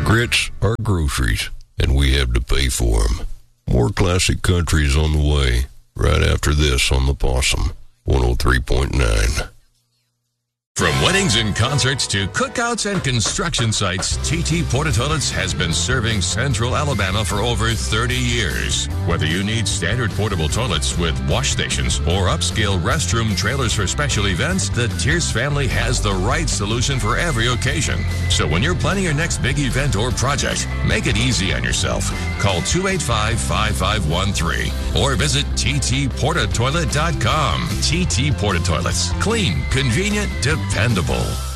Grits are groceries, and we have to pay for them. More classic country is on the way, right after this on the Possum, 103.9. From weddings and concerts to cookouts and construction sites, TT Porta Toilets has been serving Central Alabama for over 30 years. Whether you need standard portable toilets with wash stations or upscale restroom trailers for special events, the Tierce family has the right solution for every occasion. So when you're planning your next big event or project, make it easy on yourself. Call 285-5513 or visit ttportatoilet.com. TT Porta Toilets. Clean, convenient, dependable.